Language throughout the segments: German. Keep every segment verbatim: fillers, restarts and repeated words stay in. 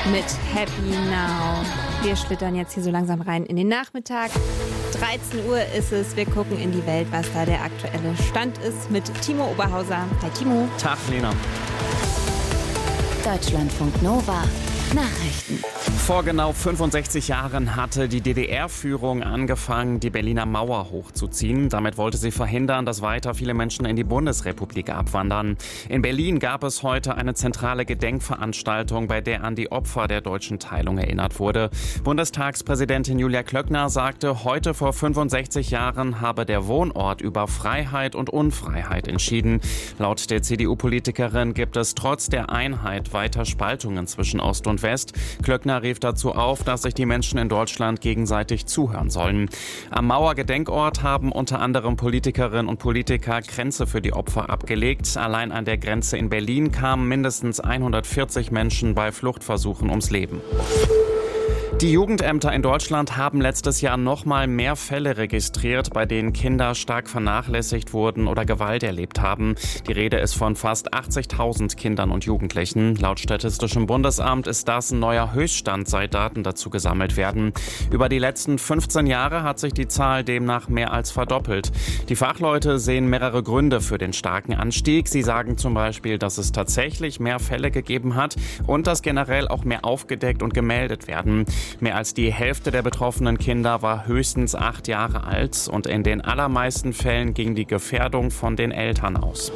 mit Happy Now. Wir schlittern jetzt hier so langsam rein in den Nachmittag. dreizehn Uhr ist es. Wir gucken in die Welt, was da der aktuelle Stand ist mit Timo Oberhauser. Hi Timo. Tag Lena. Deutschlandfunk Nova. Nachrichten. Vor genau fünfundsechzig Jahren hatte die D D R-Führung angefangen, die Berliner Mauer hochzuziehen. Damit wollte sie verhindern, dass weiter viele Menschen in die Bundesrepublik abwandern. In Berlin gab es heute eine zentrale Gedenkveranstaltung, bei der an die Opfer der deutschen Teilung erinnert wurde. Bundestagspräsidentin Julia Klöckner sagte, heute vor fünfundsechzig Jahren habe der Wohnort über Freiheit und Unfreiheit entschieden. Laut der C D U-Politikerin gibt es trotz der Einheit weiter Spaltungen zwischen Ost und West. Klöckner rief dazu auf, dass sich die Menschen in Deutschland gegenseitig zuhören sollen. Am Mauergedenkort haben unter anderem Politikerinnen und Politiker Kränze für die Opfer abgelegt. Allein an der Grenze in Berlin kamen mindestens hundertvierzig Menschen bei Fluchtversuchen ums Leben. Die Jugendämter in Deutschland haben letztes Jahr noch mal mehr Fälle registriert, bei denen Kinder stark vernachlässigt wurden oder Gewalt erlebt haben. Die Rede ist von fast achtzigtausend Kindern und Jugendlichen. Laut Statistischem Bundesamt ist das ein neuer Höchststand, seit Daten dazu gesammelt werden. Über die letzten fünfzehn Jahre hat sich die Zahl demnach mehr als verdoppelt. Die Fachleute sehen mehrere Gründe für den starken Anstieg. Sie sagen zum Beispiel, dass es tatsächlich mehr Fälle gegeben hat und dass generell auch mehr aufgedeckt und gemeldet werden. Mehr als die Hälfte der betroffenen Kinder war höchstens acht Jahre alt und in den allermeisten Fällen ging die Gefährdung von den Eltern aus.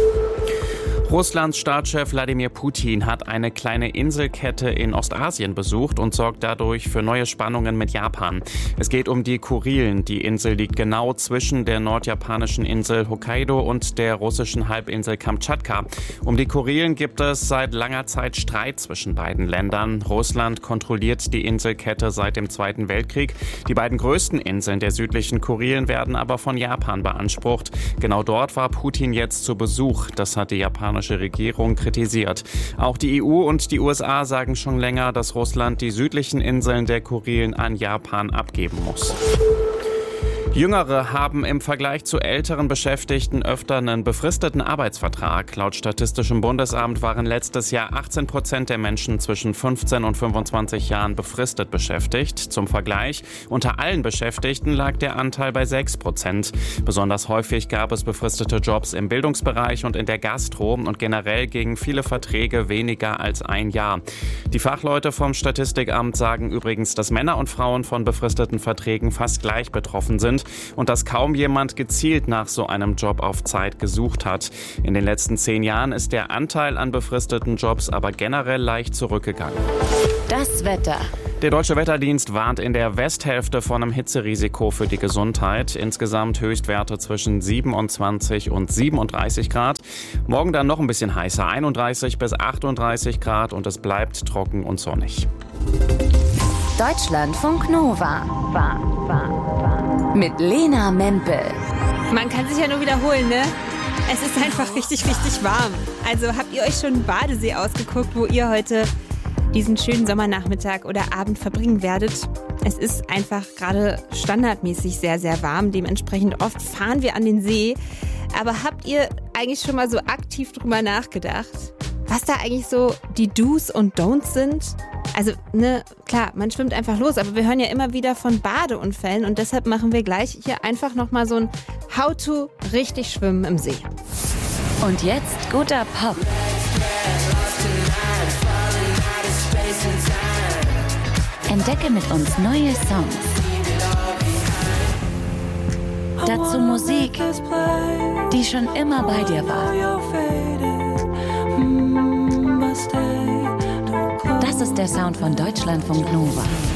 Russlands Staatschef Wladimir Putin hat eine kleine Inselkette in Ostasien besucht und sorgt dadurch für neue Spannungen mit Japan. Es geht um die Kurilen. Die Insel liegt genau zwischen der nordjapanischen Insel Hokkaido und der russischen Halbinsel Kamtschatka. Um die Kurilen gibt es seit langer Zeit Streit zwischen beiden Ländern. Russland kontrolliert die Inselkette seit dem Zweiten Weltkrieg. Die beiden größten Inseln der südlichen Kurilen werden aber von Japan beansprucht. Genau dort war Putin jetzt zu Besuch. Das hat die japanische Regierung kritisiert. Auch die E U und die U S A sagen schon länger, dass Russland die südlichen Inseln der Kurilen an Japan abgeben muss. Jüngere haben im Vergleich zu älteren Beschäftigten öfter einen befristeten Arbeitsvertrag. Laut Statistischem Bundesamt waren letztes Jahr achtzehn Prozent der Menschen zwischen fünfzehn und fünfundzwanzig Jahren befristet beschäftigt. Zum Vergleich, unter allen Beschäftigten lag der Anteil bei sechs Prozent. Besonders häufig gab es befristete Jobs im Bildungsbereich und in der Gastro und generell gingen viele Verträge weniger als ein Jahr. Die Fachleute vom Statistikamt sagen übrigens, dass Männer und Frauen von befristeten Verträgen fast gleich betroffen sind und dass kaum jemand gezielt nach so einem Job auf Zeit gesucht hat. In den letzten zehn Jahren ist der Anteil an befristeten Jobs aber generell leicht zurückgegangen. Das Wetter. Der Deutsche Wetterdienst warnt in der Westhälfte von einem Hitzerisiko für die Gesundheit. Insgesamt Höchstwerte zwischen siebenundzwanzig und siebenunddreißig Grad. Morgen dann noch ein bisschen heißer, einunddreißig bis achtunddreißig Grad und es bleibt trocken und sonnig. Deutschlandfunk Nova. War, war, war. Mit Lena Mempel. Man kann sich ja nur wiederholen, ne? Es ist einfach richtig, richtig warm. Also habt ihr euch schon einen Badesee ausgeguckt, wo ihr heute diesen schönen Sommernachmittag oder Abend verbringen werdet? Es ist einfach gerade standardmäßig sehr, sehr warm. Dementsprechend oft fahren wir an den See. Aber habt ihr eigentlich schon mal so aktiv drüber nachgedacht, was da eigentlich so die Do's und Don'ts sind? Also, ne, klar, man schwimmt einfach los, aber wir hören ja immer wieder von Badeunfällen und deshalb machen wir gleich hier einfach nochmal so ein How-to richtig schwimmen im See. Und jetzt guter Pop. Entdecke mit uns neue Songs. Dazu Musik, die schon immer bei dir war. Das ist der Sound von Deutschlandfunk Nova.